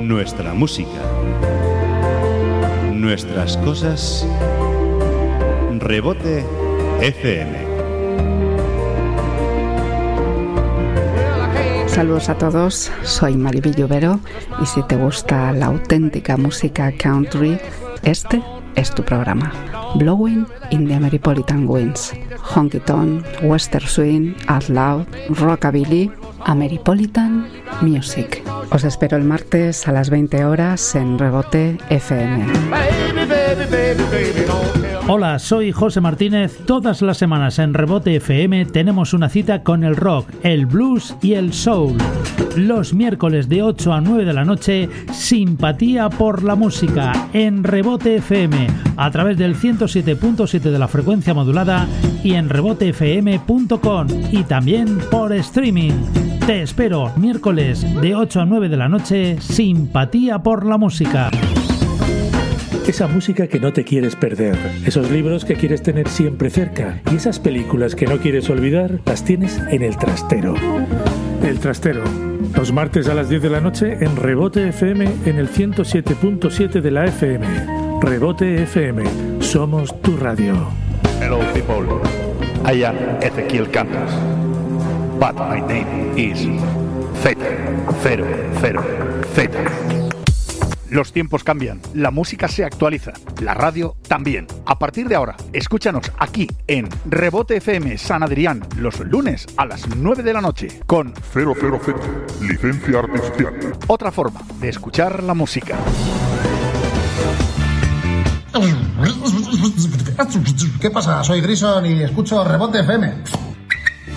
nuestra música, nuestras cosas. Rebote FM. Saludos a todos, soy Maribel Llovero y si te gusta la auténtica música country, este es tu programa. Blowing in the Ameripolitan Winds. Honky Tonk, Western Swing, Out Loud, Rockabilly, Ameripolitan Music. Os espero el martes a las 20 horas en Rebote FM. Hola, soy José Martínez. Todas las semanas en Rebote FM tenemos una cita con el rock, el blues y el soul. Los miércoles de 8 a 9 de la noche, simpatía por la música en Rebote FM, a través del 107.7 de la frecuencia modulada y en rebotefm.com y también por streaming. Te espero miércoles de 8 a 9 de la noche, simpatía por la música. Esa música que no te quieres perder, esos libros que quieres tener siempre cerca y esas películas que no quieres olvidar, las tienes en El Trastero. El Trastero, los martes a las 10 de la noche en Rebote FM en el 107.7 de la FM. Rebote FM, somos tu radio. Hello people, I am Ezequiel Cantas, but my name is Z00Z. Los tiempos cambian, la música se actualiza, la radio también. A partir de ahora, escúchanos aquí en Rebote FM San Adrián los lunes a las 9 de la noche con 00Z, licencia artificial. Otra forma de escuchar la música. ¿Qué pasa? Soy Grison y escucho Rebote FM.